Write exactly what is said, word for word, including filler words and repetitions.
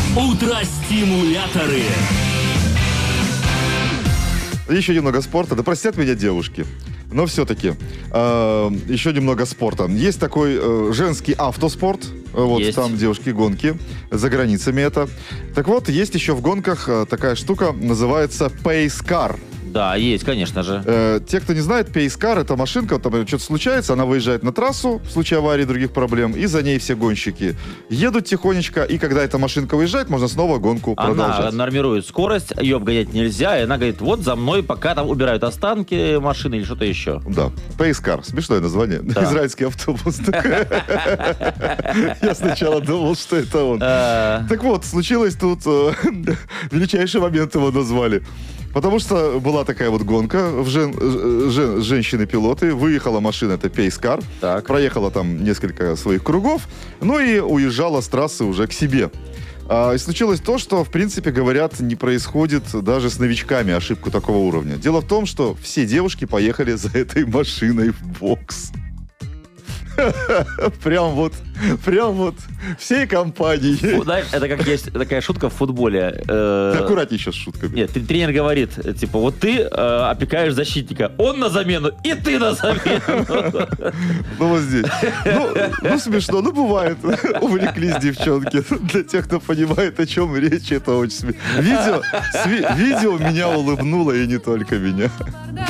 Утро-стимуляторы. Еще немного спорта. Да простят меня девушки. Но все-таки э, еще немного спорта. Есть такой э, женский автоспорт. Вот Есть. там девушки гонки. За границами это. Так вот, есть еще в гонках э, такая штука, называется Pace Car. Да, есть, конечно же. Э, те, кто не знает, Pace Car — это машинка, там что-то случается, она выезжает на трассу в случае аварии и других проблем, и за ней все гонщики едут тихонечко, и когда эта машинка выезжает, можно снова гонку Она продолжать. нормирует скорость, ее обгонять нельзя, и она говорит, вот за мной, пока там убирают останки машины или что-то еще. Да, Pace Car. Смешное название. Да. Израильский автобус. Я сначала думал, что это он. Э, Так вот, случилось тут э, величайший момент, его назвали. Потому что была такая вот гонка, в жен- э, жен- женщины-пилоты, выехала машина, это Pace Car, Так. проехала там несколько своих кругов, ну и уезжала с трассы уже к себе. А, и случилось то, что, в принципе, говорят, не происходит даже с новичками ошибку такого уровня. Дело в том, что все девушки поехали за этой машиной в бокс. Прям вот, прям вот всей компанией. фу, знаешь, это как есть такая шутка в футболе. э, Ты аккуратнее сейчас с шутками. Нет, т- тренер говорит, типа, вот ты э, опекаешь защитника, он на замену, и ты на замену. Ну вот здесь. Ну, ну, смешно, ну бывает. Увлеклись девчонки. Для тех, кто понимает, о чем речь, это очень смешно. Видео, сви- видео меня улыбнуло, и не только меня.